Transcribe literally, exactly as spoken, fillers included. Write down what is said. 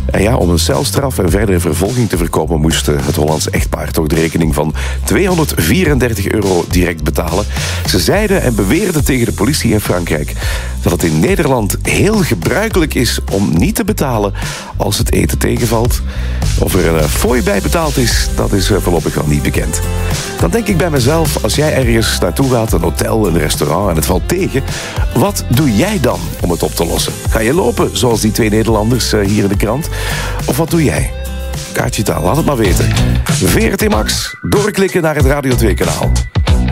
En ja, om een celstraf en verdere vervolging te voorkomen moest het Hollandse echtpaar toch de rekening van tweehonderdvierendertig euro direct betalen. Ze zeiden en beweerden tegen de politie in Frankrijk dat het in Nederland heel gebruikelijk is om niet te betalen als het eten tegenvalt. Of er een fooi bij betaald is, dat is voorlopig wel niet bekend. Dan denk ik bij mezelf, als jij ergens naartoe gaat, een hotel, een restaurant en het valt tegen, wat doe jij dan om het op te lossen? Ga je lopen, zoals die twee Nederlanders hier in de krant? Of wat doe jij? Kaartje taal, laat het maar weten. V R T Max, doorklikken naar het Radio twee kanaal.